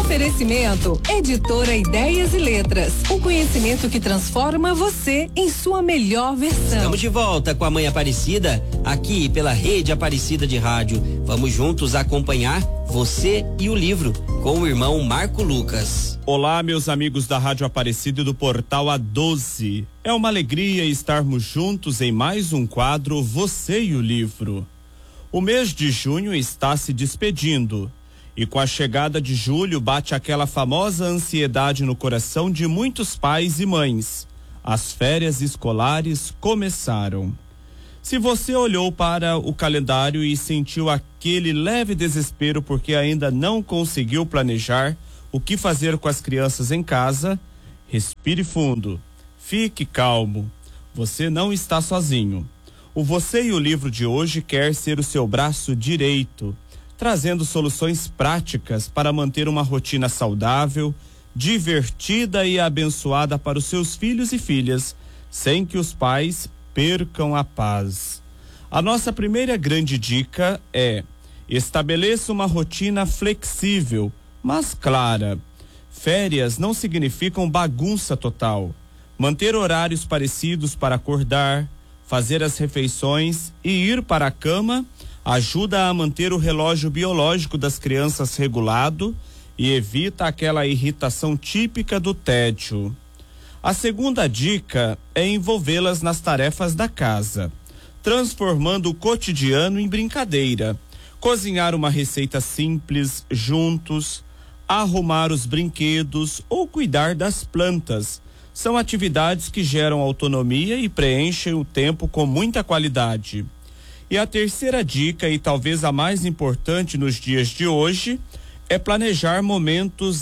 Oferecimento Editora Ideias e Letras. O conhecimento que transforma você em sua melhor versão. Estamos de volta com a Mãe Aparecida, aqui pela Rede Aparecida de Rádio. Vamos juntos acompanhar você e o livro com o irmão Marco Lucas. Olá, meus amigos da Rádio Aparecida e do Portal A12. É uma alegria estarmos juntos em mais um quadro Você e o Livro. O mês de junho está se despedindo. E com a chegada de julho bate aquela famosa ansiedade no coração de muitos pais e mães. As férias escolares começaram. Se você olhou para o calendário e sentiu aquele leve desespero porque ainda não conseguiu planejar o que fazer com as crianças em casa, respire fundo, fique calmo. Você não está sozinho. O Você e o Livro de hoje quer ser o seu braço direito, trazendo soluções práticas para manter uma rotina saudável, divertida e abençoada para os seus filhos e filhas, sem que os pais percam a paz. A nossa primeira grande dica é: estabeleça uma rotina flexível, mas clara. Férias não significam bagunça total. Manter horários parecidos para acordar, fazer as refeições e ir para a cama ajuda a manter o relógio biológico das crianças regulado e evita aquela irritação típica do tédio. A segunda dica é envolvê-las nas tarefas da casa, transformando o cotidiano em brincadeira. Cozinhar uma receita simples juntos, arrumar os brinquedos ou cuidar das plantas. São atividades que geram autonomia e preenchem o tempo com muita qualidade. E a terceira dica, e talvez a mais importante nos dias de hoje, é planejar momentos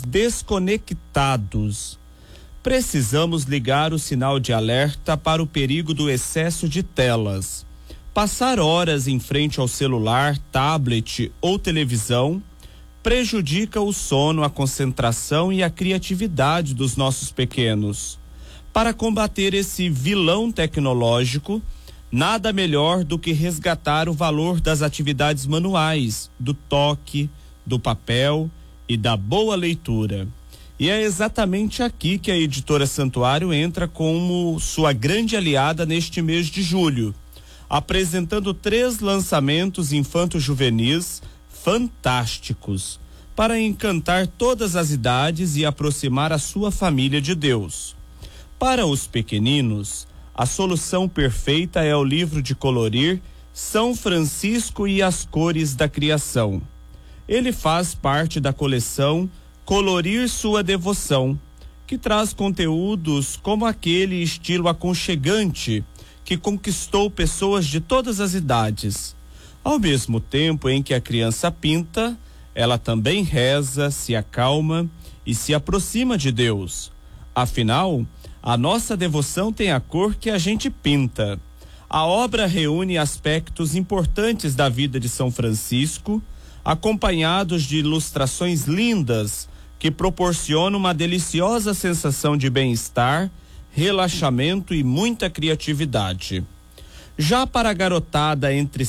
desconectados. Precisamos ligar o sinal de alerta para o perigo do excesso de telas. Passar horas em frente ao celular, tablet ou televisão prejudica o sono, a concentração e a criatividade dos nossos pequenos. Para combater esse vilão tecnológico, nada melhor do que resgatar o valor das atividades manuais, do toque, do papel e da boa leitura. E é exatamente aqui que a Editora Santuário entra como sua grande aliada neste mês de julho, apresentando 3 lançamentos infanto-juvenis fantásticos para encantar todas as idades e aproximar a sua família de Deus. Para os pequeninos, a solução perfeita é o livro de colorir São Francisco e as Cores da Criação. Ele faz parte da coleção Colorir Sua Devoção, que traz conteúdos como aquele estilo aconchegante que conquistou pessoas de todas as idades. Ao mesmo tempo em que a criança pinta, ela também reza, se acalma e se aproxima de Deus. Afinal, a nossa devoção tem a cor que a gente pinta. A obra reúne aspectos importantes da vida de São Francisco, acompanhados de ilustrações lindas que proporcionam uma deliciosa sensação de bem-estar, relaxamento e muita criatividade. Já para a garotada entre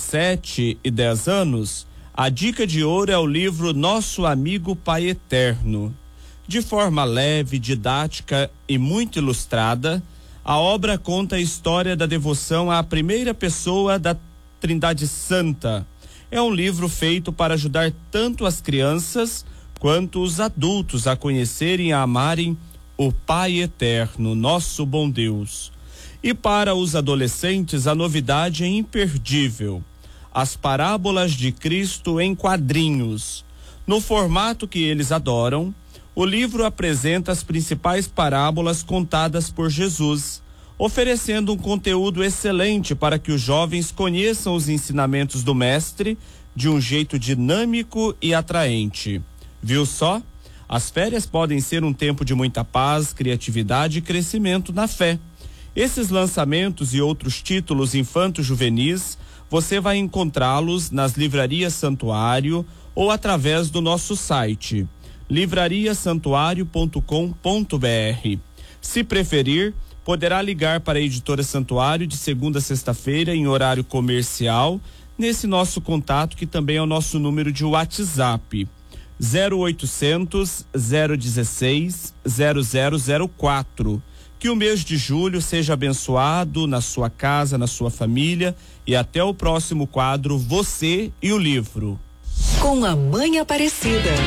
7 e 10 anos, a dica de ouro é o livro Nosso Amigo Pai Eterno. De forma leve, didática e muito ilustrada, a obra conta a história da devoção à primeira pessoa da Trindade Santa. É um livro feito para ajudar tanto as crianças quanto os adultos a conhecerem e a amarem o Pai Eterno, nosso bom Deus. E para os adolescentes, a novidade é imperdível: as parábolas de Cristo em quadrinhos. No formato que eles adoram, o livro apresenta as principais parábolas contadas por Jesus, oferecendo um conteúdo excelente para que os jovens conheçam os ensinamentos do Mestre de um jeito dinâmico e atraente. Viu só? As férias podem ser um tempo de muita paz, criatividade e crescimento na fé. Esses lançamentos e outros títulos infanto-juvenis, você vai encontrá-los nas livrarias Santuário ou através do nosso site livrariasantuario.com.br. Se preferir, poderá ligar para a Editora Santuário de segunda a sexta-feira em horário comercial, nesse nosso contato que também é o nosso número de WhatsApp. 0800 016 0004. Que o mês de julho seja abençoado na sua casa, na sua família, e até o próximo quadro Você e o Livro. Com a Mãe Aparecida.